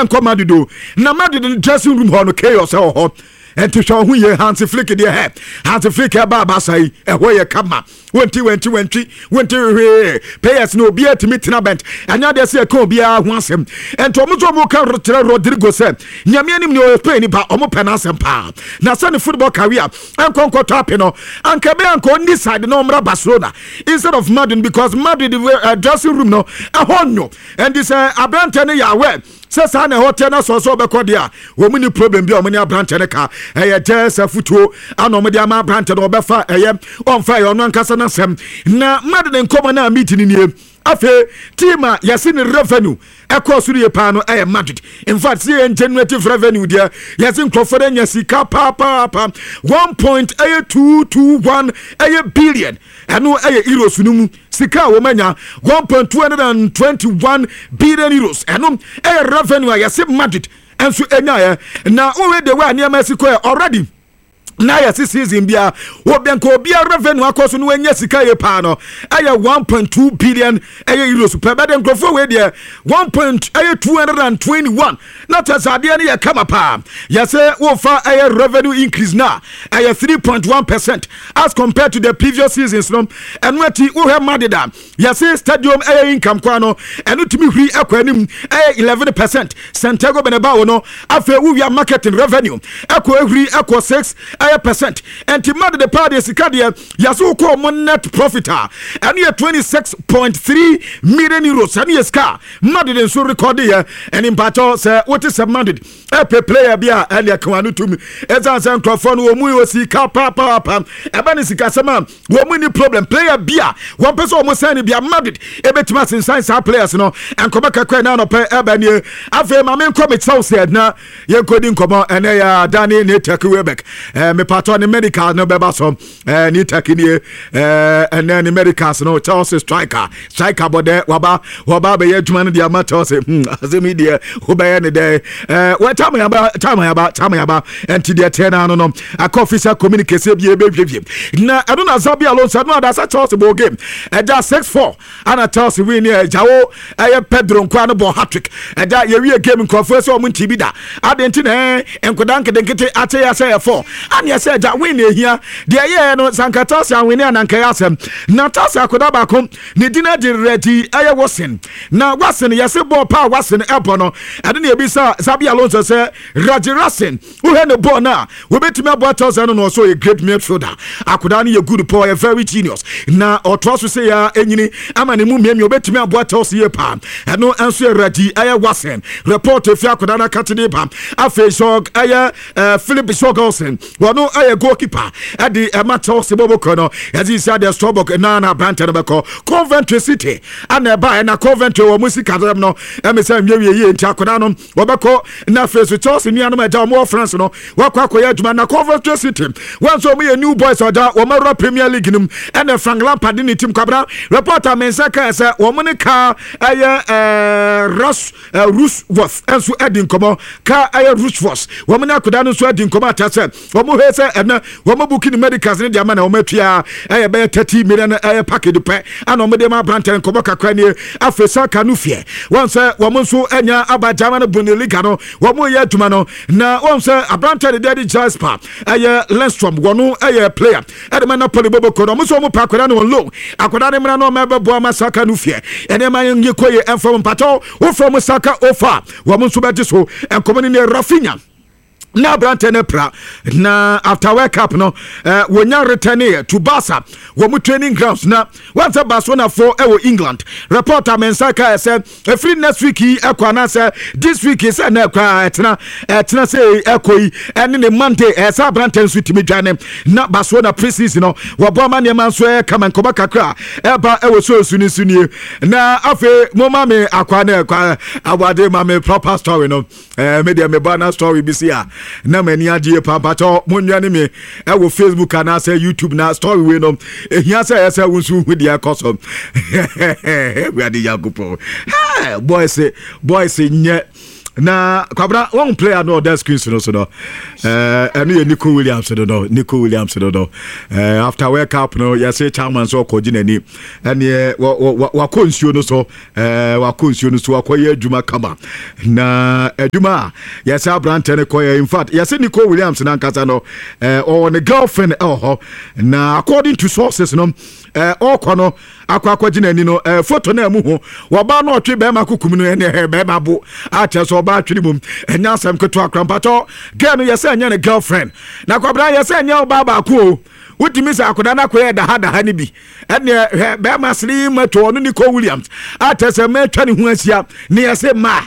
enko Madrid na Madrid dressing room ho no chaos ho and to show who ye Hansi Flick de he Hansi Flick ba sai ehwo ye kama wenti players no be at meet na bench anya de say ko bia ho asem and to mo kan Rodrigo say nyame anim ne Spain ba omo penasem pa na say football career enko tap no anka be anko ni side no mra Barcelona instead of Madrid because Madrid dressing room no ehonyo and this abrante ne ya we sesa na hotel na so be kodia wo mu ni problem bi o mu ni abrante ne ka jesa futuo ana o mu di ama abrante no be fa on fa yo no nkasa na sem na Madrid nkoma na meeting ni afe team a yasi ni revenue ekosuru ye pa no Madrid in fact see generative revenue there yasi nkrofore nya sika pa 1.221 billion eno euros numu sika wo manya 1.221 billion euros eno revenue yasi Madrid enso enya na we de wa nia Mexico already na ya season bia wo benko bia revenue akoso no anya sika ye pa no 1.2 billion euros per bed nkrofo we there 1.221 not as ade ne ye kama pa ya say wo fa revenue increase na 3.1% as compared to the previous seasons no and wati wo he madida ya say stadium income kwa no eno timi hwi akwanim 11% Santiago Bernabeu no afa wo wi marketing revenue akwa hwi akwa 6% and Madrid the party sikadia yaso ko net profit and 26.3 million euros and yes car Madrid so record here and in battle say what is Madrid player bia and ya kwanu tum ezan crofon wo mu yo sika pa eba sika sama wo mu ni problem player bia one person almost send bia Madrid ebetima sense sa players no and come back na no pe eba ni afa ma men come south said na ye kodi nkomo and ya Dani ne take Webeck me pato ni medical no beba so ni take ni and then the medicals no Chelsea striker bode waba be adwuma no dia ma Chelsea azemi dia wo be ne dey what time about and to the turn no a official communication bi na ado na Xabi Alonso no da sa Chelsea ball game just 6-4 and Chelsea win jawo Pedro nkwa no ball hat-trick da ye wie game nkofo so mo ntibi da adenti na enkodan kedenkete ate ya say 4 and ya say ja win here de ye no sanka Chelsea win na nka yasem na Chelsea akoda ba kom ne dina di ready Watson na Watson ya say ball pa Watson ebo no ade na ebisa Xabi Alonso say Rajirasen who had the ball now we bet me about Chelsea no so a great midfielder akoda ni a good boy a very genius na otroso say ya enyini ama ne mu miemi bet me about Chelsea pa no answer Raji Watson report if akoda na katini pa afi shog Philip Shogelson wono goalkeeper at the Chelsea bobo kono as he said the Strobok na Branton beko Coventry City and na Coventry wo musika dem no emesa nwie nti akoda no wobeko na face Chelsea ni anoma ja mo France no wakwa koya adwuma na Coventry City once we new boys oda wo mara Premier League nim and Frank Lampard ni team kwabra reporter mensaka say wo mun ka Rushworth enso edin komo ka Rushworth wo mun akoda no so edin komo atase wo mu he say na wo mu booking medicals ni dia ma na wo matua be 30 million package pe ana wo de ma Branton komo kakra ni afesa kanufie once wo mun so anya abajama no Bundesliga no wo mu ye adwuma no na once Branton de Jasper Lindstrom wono player edema na Napoli bobo kono mo so mo pa akoda no low akoda ne mra no mebebo amasaka nufie ene ma ye koye enfom pato wo from Saka ofa wo mo so beti so enkomani ne Rafinha na Branton pra na after World Cup no wonya return to Barca wo mu training grounds na once Barcelona for England reporter mensaka say free next week ekwana say this week is na ekwa etna say ekoi ene ne Monday sa Branton suit me dwane na Barcelona preseason no wo bo ma ne man so kama nkoba kakra eba so suni na afi mo ma me akwa na ekwa awade ma me proper story no media me banner story bisia na mani adie pampato monwane me wo Facebook and say YouTube na story we no ehia say wonsu hu dia kosom we ade yakupo boys nye na kwabra one player no that screen so no enu Nico Williams no after World Cup no you say chairman so ko ginani ene wa konsuo no so akoye adwuma kama na adwuma you say Abrante ne koye in fact you say Nico Williams na nkasa no on a girlfriend na according to sources no okono akwa ginani no photo na mu ho wa ba no twe be ma kukum no ene be ma bo ache so ba twiri mum enya sam keto akrampato girl no yesa enya ne girlfriend na kwabra yesa enya oba ba ko wotimi sa akoda na koye da ha ni bi ene be ma sri mato no Nico Williams ache se me twa ne hu asia ne yesa ma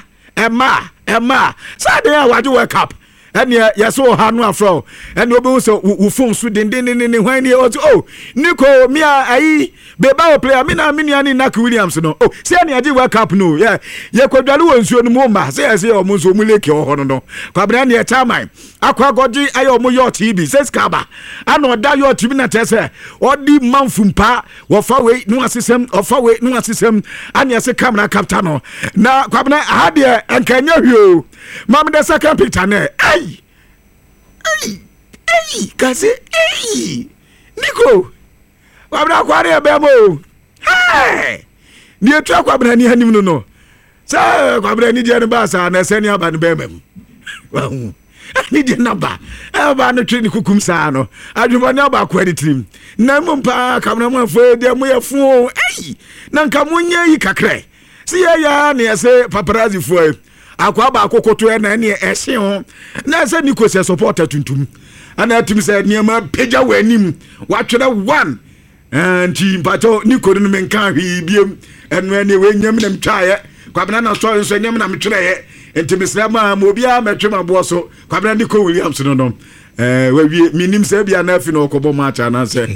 sa de ya waje World Cup ene yeso ha no afro ene obi so wo phone so den hwan ni Nico me ayi beba o player me na Nico Williams no say ene aje World Cup no ye kwadwale wonsuo no mo ma say o mo so mu leke o ho no kwabra ne chairman akwa goji ayo mo yacht bi say skaba ana oda yacht bi na tese odi manfumpa wo fa we no asisem anya se camera captain no na kwabra ha de enkanya hwio mam the second picture na kasi Nico kwabra kware be mo ni etu kwabra ni hanim no sa kwabra ni je ne ba sa na se ni aba ne be mem ni je na ba no twi ni kukum sa no adwuma ni aba kwa trim na mumpa kamna mo afo de mo yafu na nka munye yi kakre si ya na ese paparazzi fo akwa ba akokoto na ne ehye ho na se Nico se supporter tuntum ana tumi se niema peja wanim watwere one anti mpato Nico no menka hwi biem enu ne we nyam na mtwaye kwabena na so nyam na mtwere ye enti misrama mo bia metwema bo so kwabena Nico Williams no we minim se bia na afi no okobo match na se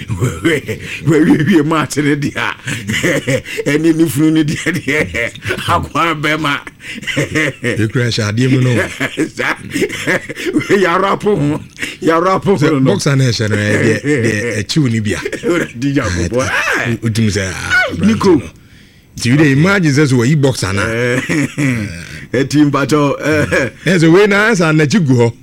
we match ne dia eni ni funu ni dia akwa bema you crash adi mu no ya rapo no boxer na she no e chiu ni bia di ja boy utum se Nico you dey imagine this way boxer na team battle so we na answer na chigu ho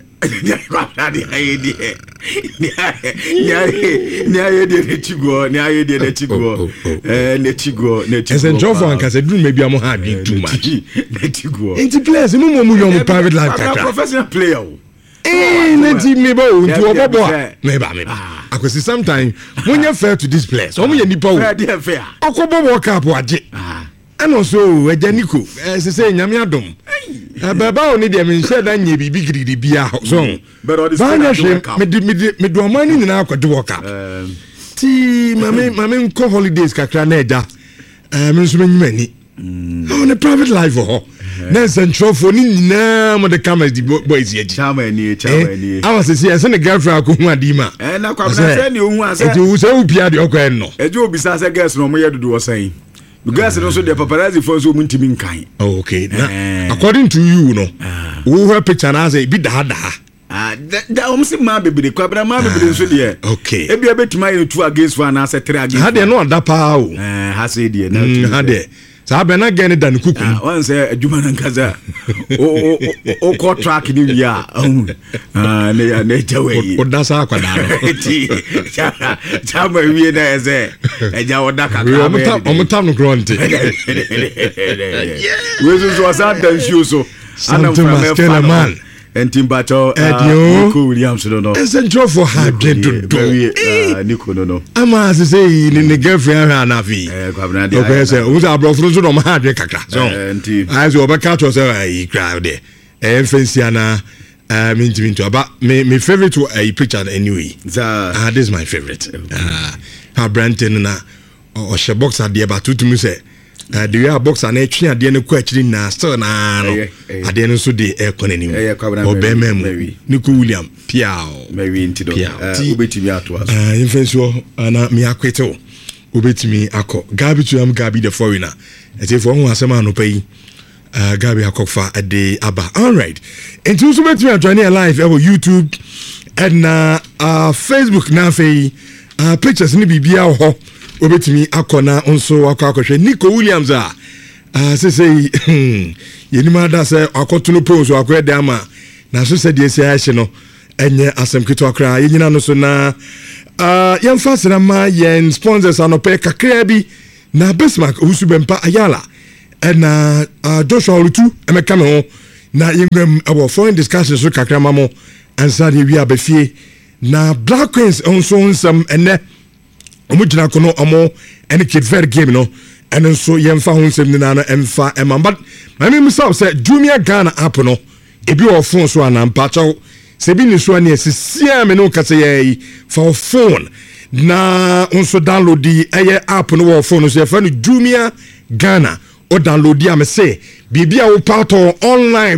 Esen Jofo anka se drum maybe am ha adwin too much. Enti players mu yo mu private life kaka. Professional player. Nenti me ba o nti obobo a. Me ba. Akwesi sometime when you fair to this place. Omo ye nipa o. Fair. Okobobo cup age. Ano so eja Nico se nyame adom baba oni de me share da nye bibi giriri bia so but all this me do mani ni na akwade work ti mame nko holidays kakra na eja me nso manyimani on a private life ho na central for ni nyina mo de cameras di boys ye chama ni awa se se ne girlfriend ko hu adima na kwa na se ni ohun ase e ju se ubia de okwa no e ju obisa se girls no mo ye dodo osan because also the paparazzi for so muntimi nkan. Okay. According to you, no. Who her picture na say bi da. Da omsi ma bebere kwabra ma bebere so de. Okay. E bia betima you 2 against 1 na say 3 against. Ha de no da pa o. Ha say de na. Ha de. Sa be na gen dan kukum. One say adwuma na nkaza. O ko track ni wia. Ne jawe. O da sa kwada no. Ti. Chama wie na eze. Eja oda kaka. O mutam no grunty. We so asa dan show so. Ana from man. Enti bato Nico Williams no. Essential for her do. Nico no. Ama say ni girlfriend na fi. Kwabna de. Okay say we say bro so no ma hard kakra. So. Enti. I say obeka to say crowd there. Fancy na minti about me favorite picture anyway. This is my favorite. Branton na o she boxer there but to me say the way boxer na twi ade na kwachiri na still na no ade no so de economy o be mem Nico William piao maybe into do obetimi ato aso infenso na me akwete obetimi akọ Gabi to am Gabi the foreigner e say for hu asema no pay Gabi akọfa ade aba all right and also betimi join live on YouTube and Facebook na fei pictures ni bibia ho obetimi akọ na nso akọ akọhwe Nico Williams say yenimada say akotuno pon so akwa de ama na so say de say ahye no enye asem kito akra yenyina no so na yemfa sera ma yen sponsors anope kakra bi na Bismarck usubempa ayala na Joshua Olutu emeka me ho na yengam about foreign discussions so kakra mamo ansa de wi abafie na Black Queens onso nsam ene omugina kono omo ene kid fair game no ene so yemfa ho nsam ni na no emfa emamba my me myself say Jumia Ghana app no ebi o phone so anampa chaw sebi ni so ani asisia me no kase ye for phone na onso download the app no wo phone so fa no Jumia Ghana o download am say bibia wo part online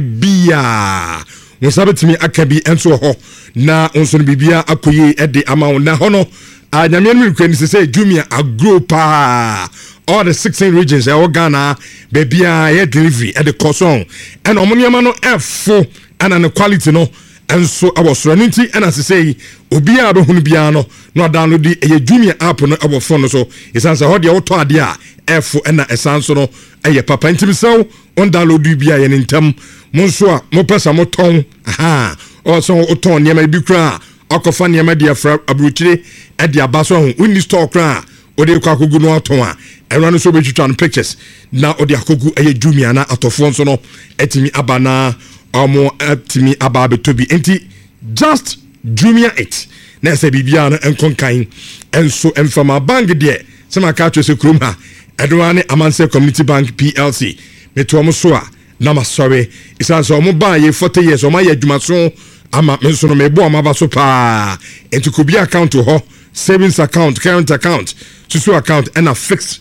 bia wo sabetimi akabi enso ho na onso bibia akoye e de ama na ho no anyame no kwani say Jumia agro pa all the 16 regions e Ghana bibia ye delivery e the coson and omoniama no efo and the quality no enso abosoro nti and as say obia be hunu bia no download the Jumia app no abo phone so isansa ho de woto ade a efo na esanso no eye papa ntimi sew on download bia ye ntam monso a mo pesa mo ton aha o so o ton niam bi kra akofa niam de afra abruchire e de abaso ho unni store kra o de kwa kogu no aton a enwa so be twitwa no pictures na o de akogu eye Jumia na atofo nso no etimi abana omo etimi ababe tobi enti just Jumia it na se bibia no enkonkan enso enfama bank de se maka twese krom ha edwane Amanse Community Bank PLC meto mo so a na masore isanso mo ba ye 40 years o ma ye adwumaso ama menso no mebo ama ba so pa enti ko bi account ho savings account current account susu account and a fixed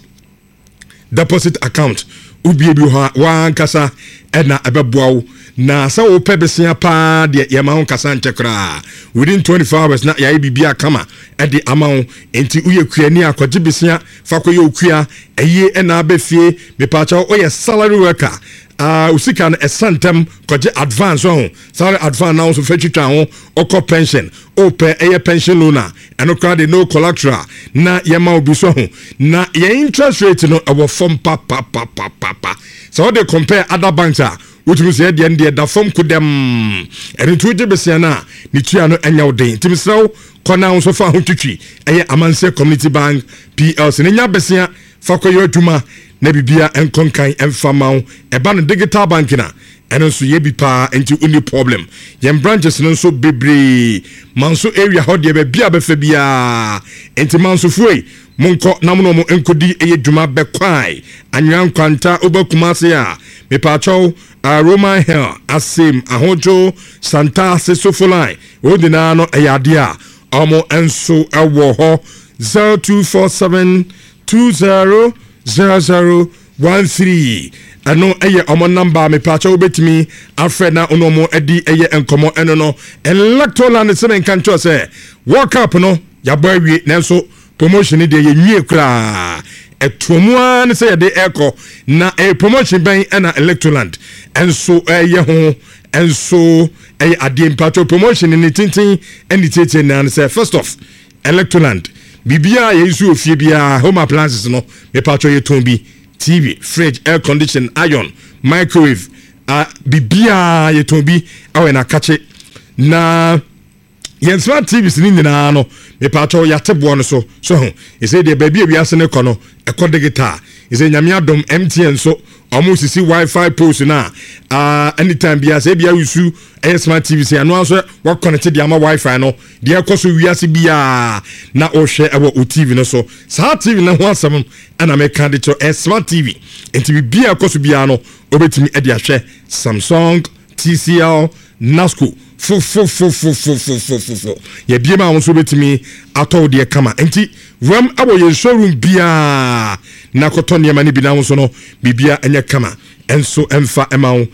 deposit account ubie bi ho wan kasa na ebeboawo na sa wo pebesia pa de yema ho kasa nchekra within 24 hours na ya bibia kama e de amount enti uye kuani akwaje besia fa koye okua eye na abefie mepacha oye salary worker usika na esantem kwaje advance ho salary advance na so fetwitwa ho okọ pension ope eye pension loan eno kwa de no collateral na yema obi so ho na ye interest rate no abo form pa so they compare other banks wotumi se de ende da form kudem ene tuje besia na ni tua no anya odin timisraw kona so fa ho twitwi eye Amanse Community Bank PLC ne nya besia fa koyo adwuma na bibia enkonkan emfamao eba no digital bank na eno so ye bi pa enti uni problem yem branches no so bebre manso area ho de be bia be fa bia enti manso fuei monko namuno mo enkodi eye dwuma be kwai anwan kwanta obakumase a me pacho Roman Hill asim ahojo Santa Sesofolai odina no eyade a omo enso ewo ho 0247200013 ano eye omo number me pacho obetimi afred na onomo edi eye enkomo eno no electoral semen kancho se walk up no yabo awie nenso promotion de ye nwie kra etomua ne say de eko na promotion ben na electoland enso eye ho enso eye ade mpacho promotion ni tintin eni tete na say first off electoland bibia ye isu ofie bia home appliances no me pacho ye tombi TV fridge air condition iron microwave bibia ye tombi awe na kache na yen smart TVs ni nyina no me pacho yatebo no so e say de baby wi ase ne kono e ko digital e say nyame adom MTN so omo sisi wifi post na anytime bia say bia usu smart TVs ya no so wa connect de ama wifi no de e ko so wi ase bia na o hwe e wo TV no so sa TV na ho asem ana me kan de cho smart TV enti bia ko so bia no obetimi e de ahwe Samsung TCL Nasco fu ye bia ma won so betimi ato de kama enti wam abo ye showroom bia na koton ye mani bi na won so no bibia enye kama enso emfa emawo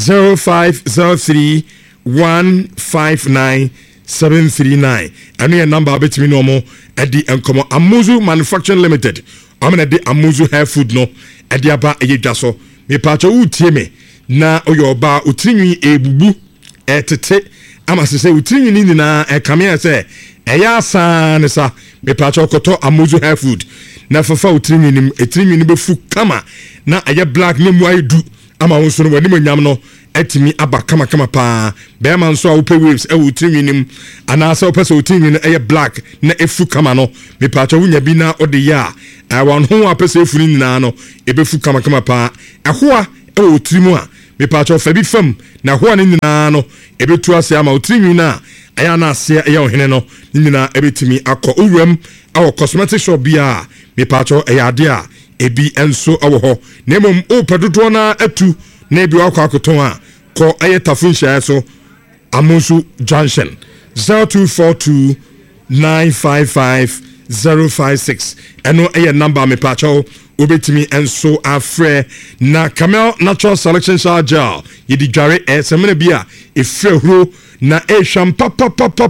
0503159739 anu ye number betimi no mo edi enkomo Amuzu Manufacturing Limited amena de Amuzu Hair Food no edi aba eye dwaso me pacho utie me na oyoba utinwi ebubu etete ama se utinwi ni na ekame se eya san sa me pacho koto Amuzu Hair Food na fafa otiri nim etiri nim befu kama na aye black ne mu ayedu ama won so no wani manyam no etimi aba kama pa be man so a wo waves e wo otiri nim ana sa wo pese otiri nim aye black na efu kama no me pa cha wunya bi na ode ya won ho apese efu ni na no ebefu kama pa ahoa e wo otiri mu a me pa cha fa bi fam na ahoa ni na no ebetu ase ama otiri nim na aya na ase aya ohene no nyina ebetimi akọ uwem awo cosmetic shop bia me pacho eyade a ebi enso awo ho na mom o pedodo na atu na bi akọ akoton a ko ayetafun hia so Amonsu Junction 0242 955 056 eno eye number me pacho obetimi enso afre na Camel Natural Selection Charger yedi dware semene bia efre huro na sham papa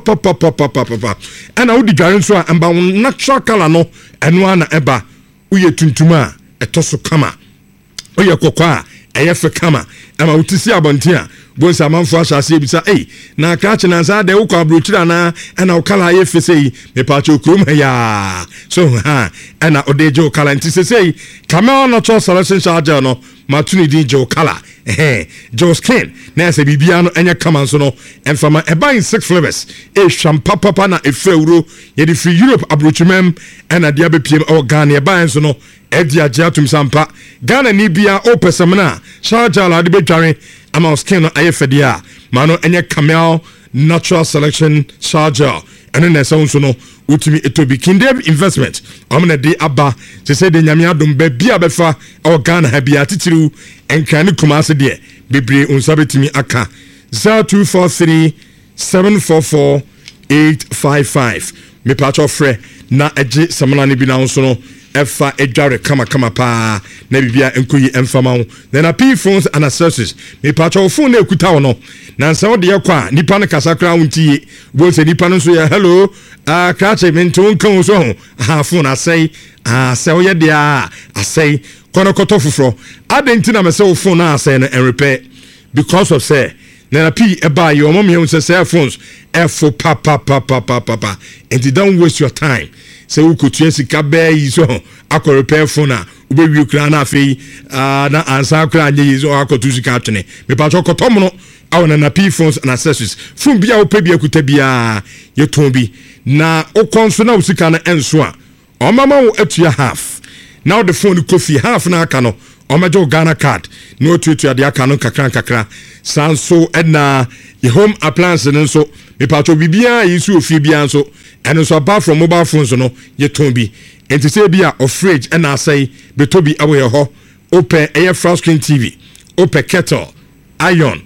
ana udi dware nso a amba natural color no eno ana eba uye tuntuma etoso kama oye kokwa eyefe kama ama utisi abontia bonsa manfo asase bisa na krache na sa de ukwa brochira na ana ukala yefe sei me pacho okrom ya so ha ana odejo kala ntisesei Camel Natural Selection Charger no matuni di jo kala jo skin na se bibia no enya kama so no enfama eba in 6 flavors champa papa na efeuro ye di free Europe abrochimem ana dia bepiem Ghana eba so no edia jatum sampa Ghana ni bia opesamna charger la de betware ama skin no ayefedia mano enya Camel Natural Selection Charger ene na so no utimi etobi Kindeb Investment amna de aba se se de nyame adom ba bia befa Ghana ha bia titiru enkane kumase de bebre unsabetimi aka 0243 744 855 me pacho frɛ na eje samana ne bi na nso no efa edware kama pa na bibia enkoyi emfama wo na P phones and accessories me pacho phone na ekuta wo no na nsa wo de yakwa nipa ne kasakra wontie bo se nipa no so ya hello krache mento nkan so ho ha phone asai wo ye de asai kono koto fufro adentina me se wo phone na asai na repair because of say na P eba your mom you say cell phones efo papa and don't waste your time say we could sika be yi so akọ repair phone a ube wi kra na afei na ansa kra anye yi so akọ tu sika atwene me pa chokoto mo no awon na P phones and accessories phone bia wo pa bia kuta bia ye ton bi na o konso na usika na enso a o mama wo atua half now the phone coffee half na aka no o majo Ghana card no tutu de aka no kakra sanso na the home appliance nso me pacho bibia yisu ofie bia nso and so apart from mobile phones no ye ton bi enti say bia of fridge and I say betobi awe ho open air flat screen TV open kettle iron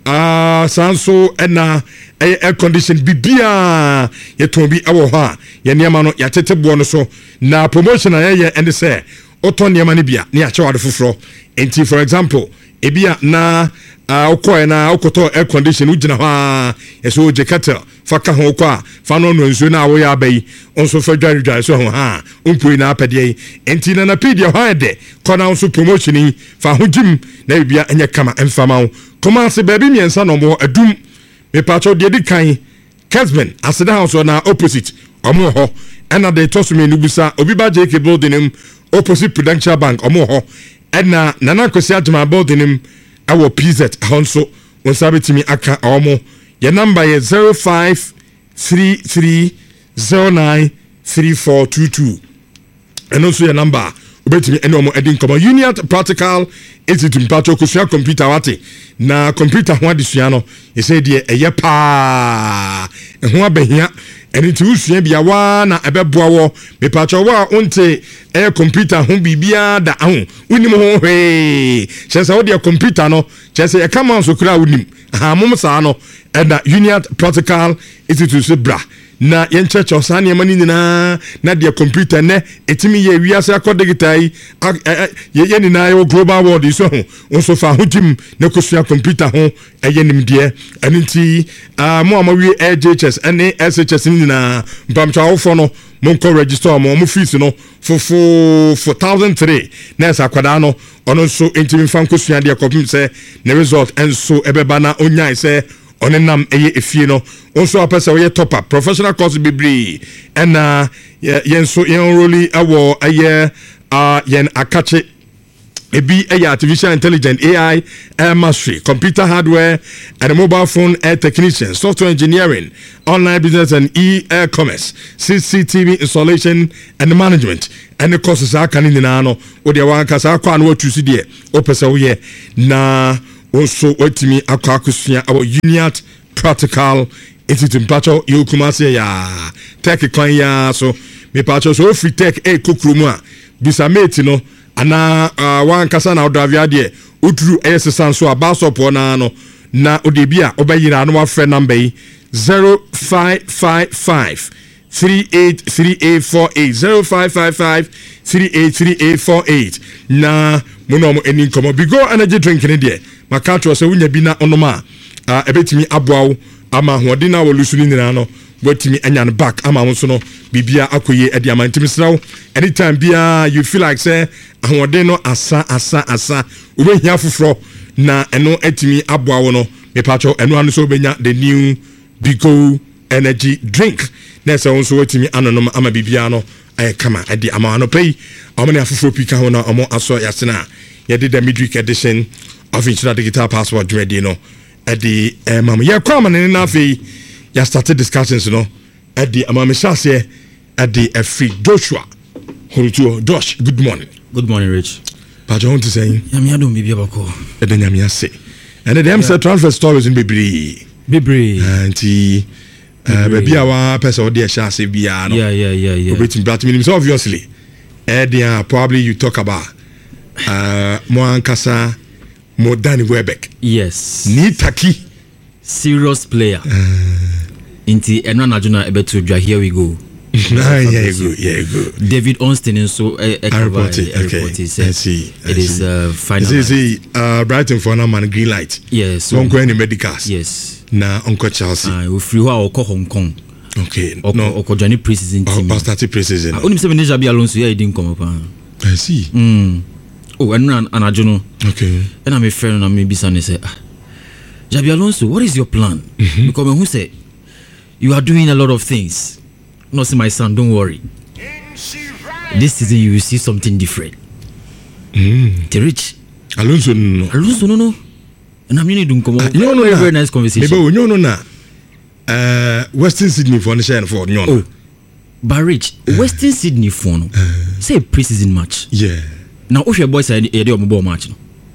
sanso na air condition bibia ye ton bi awo ho a ye niam no ya tetebo no so na promotion aye and say oton niam ne bia ne ya chewa de foforo enti for example ebia na okoe na okoto air condition ugina ha yeso je kettle faka ho kwa fa no nso na wo ya bai onso fa dware so ho ha ompui na apede enti na pedia ho ede kona onso promotion fa ho jim na bia enye kama emfama wo koma se baby miensa no mo adum me pacho de di kan Kesben aseda house na opposite omo ho ena de tosu me nubusa obi ba JK building opposite Prudential Bank omo ho ena nana kwesi aduma building awo PZ honso wonsabetimi aka omo your number is 0533093422 and also your number obetimi ene omo edin komo Union Practical Institute pacho kusua computer wate na computer ho adesua no e say de eye pa ho abehia eni ti usua bia wa na ebeboa wo me pacho wa onte e computer ho bibia da ho unim ho hwe chese wo de computer no chese e kama so kura unim ha mom sa no eda Union Practical Institute bra na yen church osane mani nyina na de computer ne etimi ye wiase akọ digital ye ni na yo global world so ho onso fa ho jim na kosua computer ho eyenim de aninti mo amawie AJHS ene SHS nyina mpamcha wo no monko register mo fees no for 4003 na esa kwada no ono so entimi fan kosua de akopim se ne result enso ebeba na onya se ɔne nam ɛyɛ efie no nso apɛ sɛ ɔyɛ top up professional course bebree ɛna yɛn nso yɛn roli ɛwɔ ɛyɛ yɛn akakye ebi ɛyɛ artificial intelligence AI air mastery computer hardware and mobile phone air technician software engineering online business and e-commerce CCTV installation and management and the courses aka ne nyinaa no wode wankasa akɔ ano watu si deɛ wopɛ sɛ woyɛ na also watumi akɔ akosua our Uniat practical institute mpacho yokumase ya tech kwan ya so me pacho so free tech kokro mu a bisa mate no ana wan kasa na odavia de udru esesa so abasopo na no na odebi a obayira no wafre number yi 0555 383848 0555 383848 na mono eni komo bigo energy drink ne de maka to so wunya bi na onoma ebetimi aboawo ama hoɔden na wɔlusu ni nyina no watimi anya no back ama wo so no bibia akoye ade ama ntimi sraw anytime bia you feel like say ahoɔden no asa wobɛhia foforo na ɛno atimi aboa wo no mepacho ɛno ano so wobɛnya the new Bigo energy drink na ɛsɛ wo so watimi anonom ama bibia no ayɛ kama ade ama ano pɛyi ɔmo afoforo pika ho na ɔmo aso yasena yɛde the midweek edition of Insura Digital Passport dwedi no Eddie mama ya kwa man na afi ya started discussions no Eddie amama shase Eddie free Joshua Horutuo Josh good morning Rich pa jo to say nyame adom bibia bako Eddie nyame ase and them say transfer stories in bebre anti baby awa person o dey shase bia no yeah obetim brat minimum so obviously Eddie probably you talk about mo ankasa more Danny Welbeck. Yes. Ni taki. Serious player. Inti enwa najuna ebetu dwa here we go. Yeah, go. David Onston so report. I see. It is final. This is Brighton for now man green light. Yes. So onko any medicals. Yes. Na onko Chelsea. We free wa oko Hong Kong. Okay. No. Oko journey pre-season team. Or started pre-season. Only se Jabi Alonso ya didn't come up. I see. Oh, and Anajono. Okay. And I'm a friend and maybe son say, Jabi Alonso, what is your plan? Because who say you are doing a lot of things. No, say my son, don't worry. This season you will see something different. The rich. Alonso no. And I'm really doing very nice conversation. Maybe no na Western Sydney for for no. Oh, but Rich, Western Sydney for no. Say pre-season match. Yeah. Now, if your boys are in the ball match, no.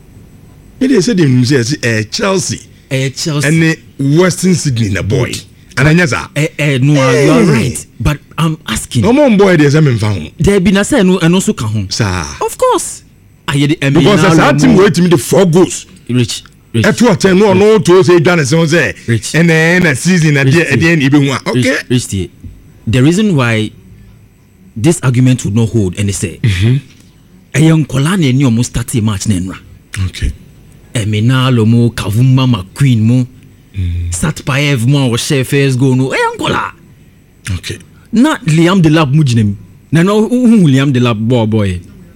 It said him say Chelsea, and Western Sydney na boy. And I know no, you are right. But I'm asking. No more boy, there's a man found. There be na say no, and also come home. Sir, of course. I hear the because as that team waiting the 4 goals. Rich. At what time no to say done so say. Rich. And then a season at the end even one. Okay. Rich, the reason why this argument would not hold, and they say. A young Kolani ni almost 30 match nenra. Okay. Emina lomo Kavuma McQueen mo. Satpaev mo or Sheffield go no. A young Kola. Okay. Not Liam Delap mujinem. Na no Liam Delap boy.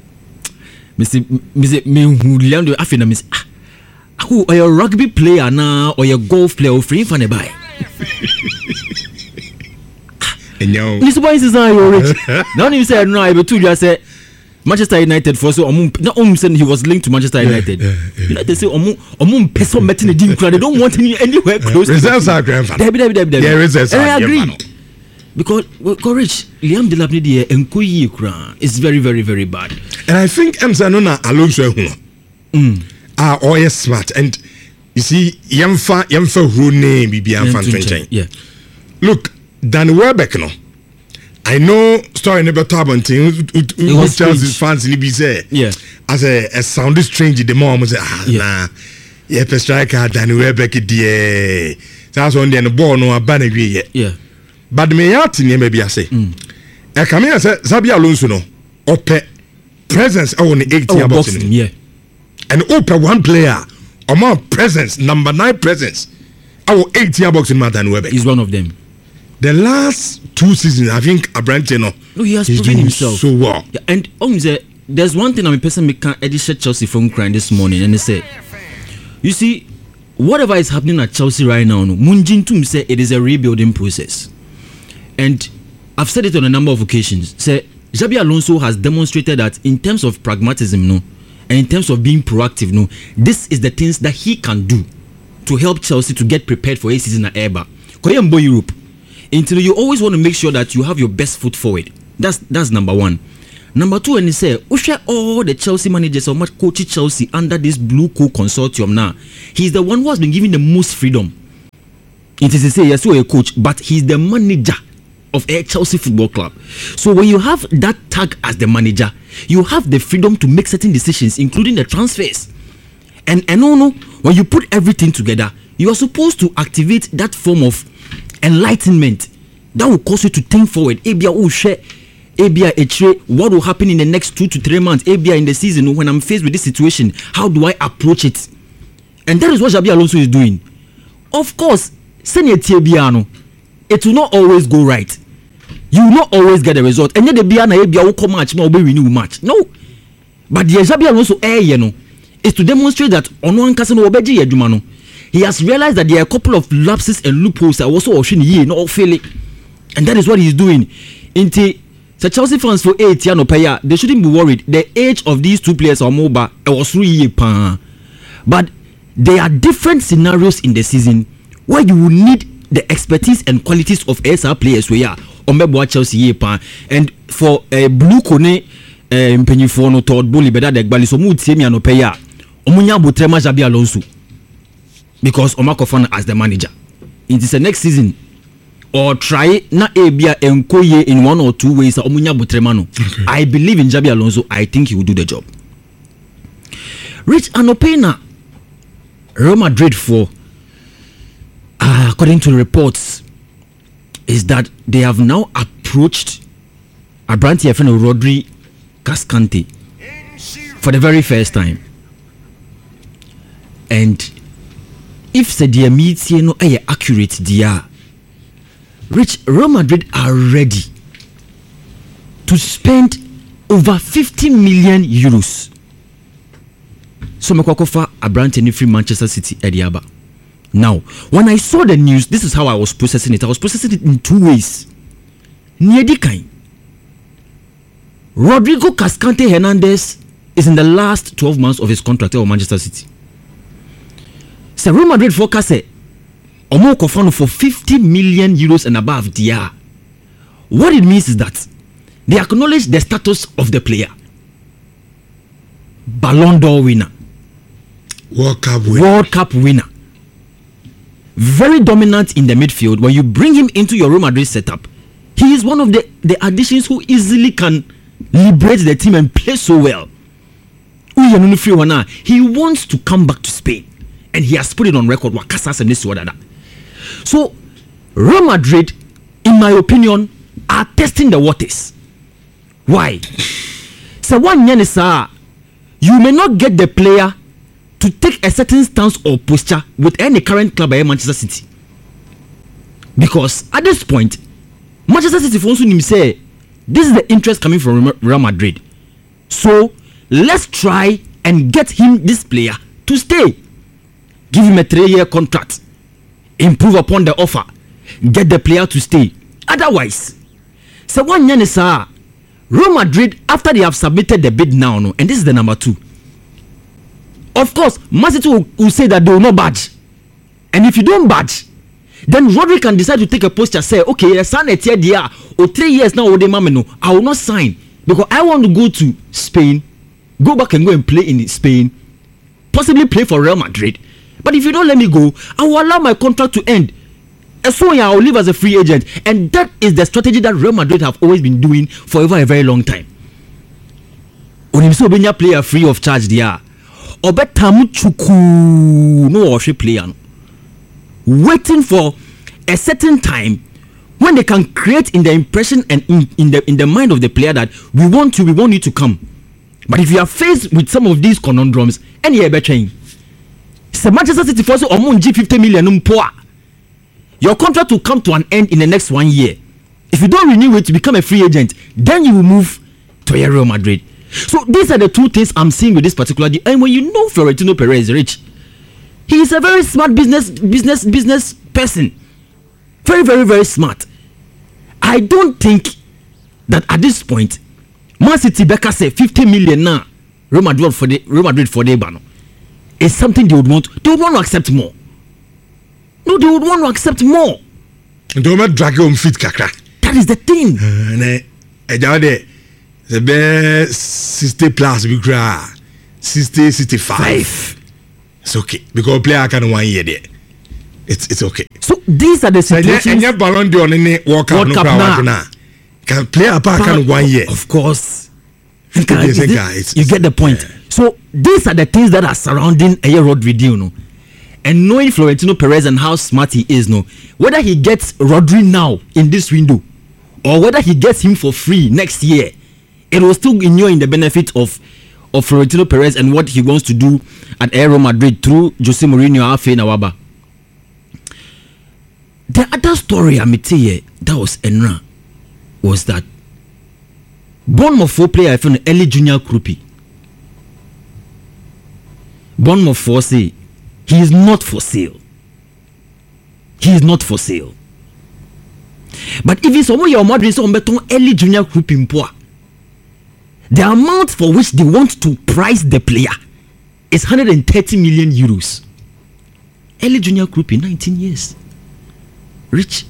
Mr. Liam de afina miss. Who are you rugby player na or your golf player or free fan e buy? No. This boy is rich. Now you say no I be too just say Manchester United for so not saying he was linked to Manchester United. United say person meeting the team they don't want anywhere close. Results are grandfather. Yeah, results are. I agree. Because Rich, Liam Delap need the enkoyi kra is very very very bad. And I think Emsanona Alonso are all smart and you see yamfa who name bibi am fan 20. Yeah. Look, Danny Welbeck no. I know story never Tabon thing who Chelsea fans in be say. Yeah. As a sound strange the mom say nah. Yeah, per striker Danny Welbeck die. That's on the ball no abanagwe yet. Yeah. But me yat ni maybe I say. E come here say Xabi Alonso no ope presence on the 18 boxing. Yeah. And ope one player or more presence number 9 presence. Our 18 boxing man Danny Welbeck. He's one of them. The last 2 seasons, I think Abrante no, he has proven himself so well. Yeah, and there's one thing I'm a person make can edit Chelsea from crying this morning, and they say, you see, whatever is happening at Chelsea right now, Munjintum say it is a rebuilding process. And I've said it on a number of occasions. Say Xabi Alonso has demonstrated that in terms of pragmatism, and in terms of being proactive, this is the things that he can do to help Chelsea to get prepared for a season at Eba. Koyambo Europe. Until you always want to make sure that you have your best foot forward. That's number one. Number two, and he say, all the Chelsea managers or much coach Chelsea under this Blue Co consortium now. He's the one who has been given the most freedom. It is to say, yes, you're a coach, but he's the manager of a Chelsea Football Club. So when you have that tag as the manager, you have the freedom to make certain decisions, including the transfers. And when you put everything together, you are supposed to activate that form of enlightenment that will cause you to think forward. What will happen in the next 2 to 3 months? In the season, when I'm faced with this situation, how do I approach it? And that is what Xabi Alonso is doing. Of course, it will not always go right. You will not always get a result. And yet the will come match, renew match. No. But the Xabi Alonso is to demonstrate that he has realized that there are a couple of lapses and loopholes that also not failing. And that is what he's doing. The Chelsea fans for 8 years, they shouldn't be worried. The age of these two players are mobile. Was 3 years. But there are different scenarios in the season where you will need the expertise and qualities of SR players. We are on Chelsea and for a Blue Cone Pennyfono Todd Bully better the Bali so mood semi and Opeya Omunya Butrema Xabi Alonso because Omakofana as the manager. It is the next season. Or try na ebia enkoye in 1 or 2 ways. Omunya Butremano. Okay. I believe in Xabi Alonso. I think he will do the job. Rich Anopena, Real Madrid for, according to reports, is that they have now approached Abranti Efeno Rodri Cascante for the very first time. And if the meets accurate, dia. Rich, Real Madrid are ready to spend over 50 million euros. So Mekwakofa Abrante free Manchester City Ediaba. Now, when I saw the news, this is how I was processing it. I was processing it in 2 ways. Niedikain. Rodrigo Cascante Hernandez is in the last 12 months of his contract at Manchester City. So Real Madrid forecast Omo for 50 million euros and above DR. What it means is that they acknowledge the status of the player. Ballon d'Or winner. World Cup winner. Very dominant in the midfield. When you bring him into your Real Madrid setup, he is one of the additions who easily can liberate the team and play so well. He wants to come back to Spain. And he has put it on record. So, Real Madrid, in my opinion, are testing the waters. Why? So, you may not get the player to take a certain stance or posture with any current club at Manchester City. Because at this point, Manchester City say this is the interest coming from Real Madrid. So, let's try and get this player to stay. Give him a 3-year contract. Improve upon the offer. Get the player to stay. Otherwise, so one year is Real Madrid, after they have submitted the bid now, and this is the number 2. Of course, Man City will say that they will not budge. And if you don't budge, then Rodri can decide to take a posture, say, okay, sign a year or 3 years now, I will not sign because I want to go to Spain, go back and go and play in Spain, possibly play for Real Madrid. But if you don't let me go, I will allow my contract to end. And so I will live as a free agent. And that is the strategy that Real Madrid have always been doing for a very long time. When you play a free of charge there, player waiting for a certain time when they can create in the impression and in the mind of the player that we want you to come. But if you are faced with some of these conundrums, any better change. So Manchester City for so 50 million your contract will come to an end in the next 1 year. If you don't renew it to become a free agent, then you will move to Real Madrid. So these are the 2 things I'm seeing with this particular deal. And when you know Florentino Perez, Rich, He is a very smart business person. Very, very, very smart. I don't think that at this point, Man City Becca say 50 million now. Real Madrid for the ban is something they would want. They would want to accept more. No, they would want to accept more. Don't drag your feet, kakra. That is the thing. The best 60 plus we cry 60, 65. It's okay because player can 1 year there. It's okay. So these are the situations. And your Ballon d'Or in the World Cup now. Can play a part can 1 year. Of course. You get the point. Yeah. So these are the things that are surrounding a Rodri deal, no? And knowing Florentino Perez and how smart he is, no, whether he gets Rodri now in this window or whether he gets him for free next year, it will still inure in the benefit of Florentino Perez and what he wants to do at Real Madrid through Jose Mourinho, Afe Nawaba. The other story I tell you that was Enra was that Bournemouth 4 player I found early junior Krupi. Bournemouth 4 say he is not for sale. He is not for sale. But if it's someone your Madrid so beton early junior Krupi mpoa, the amount for which they want to price the player is 130 million euros. Early junior Krupi 19 years. Rich.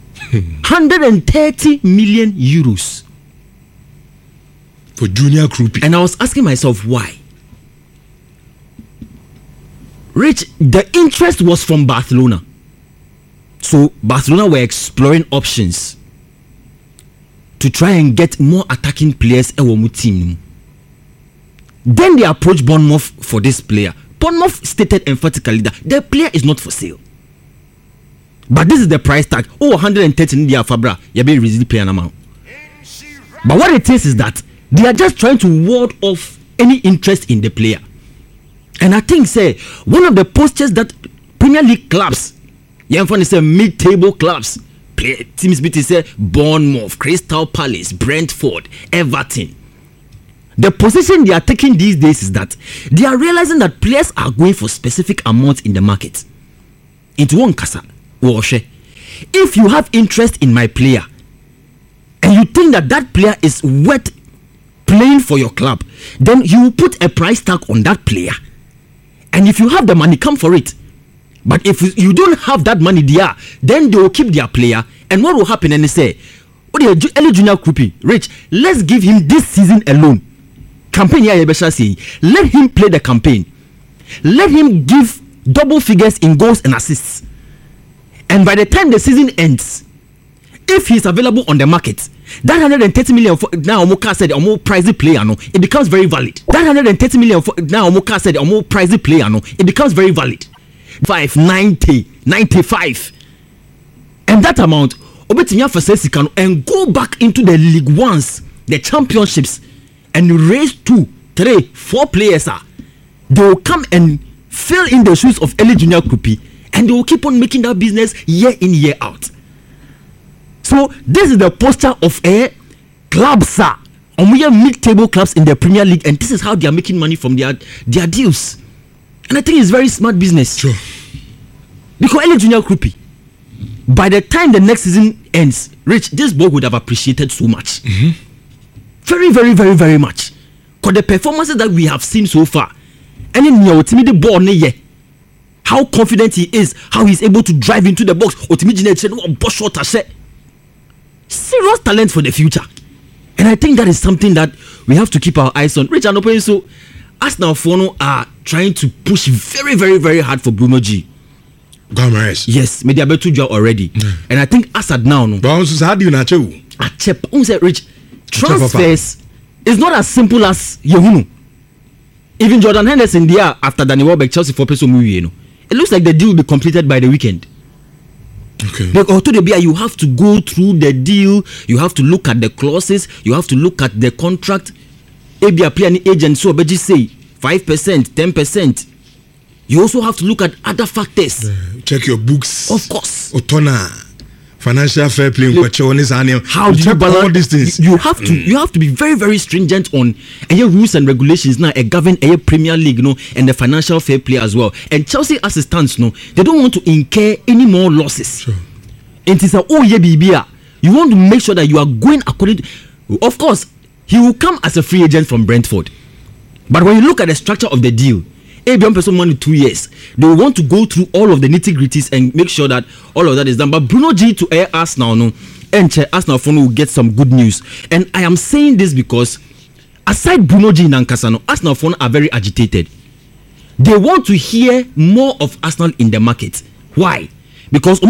130 million euros for junior Krupi. And I was asking myself why. Rich, the interest was from Barcelona. So Barcelona were exploring options to try and get more attacking players in team. Then they approached Bournemouth for this player. Bournemouth stated emphatically that the player is not for sale. But this is the price tag. 130 in the Fabra. You be easily paying amount. But what it is that they are just trying to ward off any interest in the player. And I think say one of the postures that Premier League clubs, say mid-table clubs, teams say Bournemouth, Crystal Palace, Brentford, Everton. The position they are taking these days is that they are realizing that players are going for specific amounts in the market. Into one kasa. If you have interest in my player and you think that that player is worth playing for your club, then you will put a price tag on that player. And if you have the money, come for it. But if you don't have that money there, then they will keep their player. And what will happen? And they say, early junior Krupi, Rich, let's give him this season alone. Campaign here, let him play the campaign. Let him give double figures in goals and assists. And by the time the season ends, if he's available on the market, that 130 million for, now Omoka said Omo pricey player no, it becomes very valid. That 130 million for, now Omoka said Omo pricey player no, it becomes very valid. 590, 95, and that amount Obetinya for can and go back into the League Ones, the championships, and raise 2, 3, 4 players. They will come and fill in the shoes of early junior Krupi, and they will keep on making that business year in year out. So this is the posture of a club, sir. And we are mid-table clubs in the Premier League, and this is how they are making money from their deals. And I think it's very smart business. Sure. Because early junior Krupi, by the time the next season ends, Rich, this boy would have appreciated so much. Mm-hmm. Very, very, very, very much. Because the performances that we have seen so far, and in your ultimate ball, how confident he is, how he's able to drive into the box, serious talent for the future. And I think that is something that we have to keep our eyes on. Rich and Open, so Arsenal Fono are trying to push very, very, very hard for Bruno G. Gomes. Yes, maybe about 2 jobs already. And I think Assad now, no. But also, how do you not know? Rich, transfers is not as simple as Yehunu. Even Jordan Henderson there after Danny Welbeck, Chelsea for Peso Mourinho. It looks like the deal will be completed by the weekend. Okay. You have to go through the deal. You have to look at the clauses. You have to look at the contract. ABA agent so but just say 5%, 10%. You also have to look at other factors. Check your books. Of course. Otona financial fair play. How do you balance all these things? You have to be very, very stringent on rules and regulations now. Govern Premier League, and the financial fair play as well. And Chelsea, as it stands, they don't want to incur any more losses. Sure. And it's you want to make sure that you are going according to, of course, he will come as a free agent from Brentford. But when you look at the structure of the deal, beyond person money 2 years, they want to go through all of the nitty-gritties and make sure that all of that is done. But Bruno G to air Arsenal, and Arsenal phone will get some good news. And I am saying this because aside Bruno G and Nankasano, Arsenal phone are very agitated. They want to hear more of Arsenal in the market. Why? Because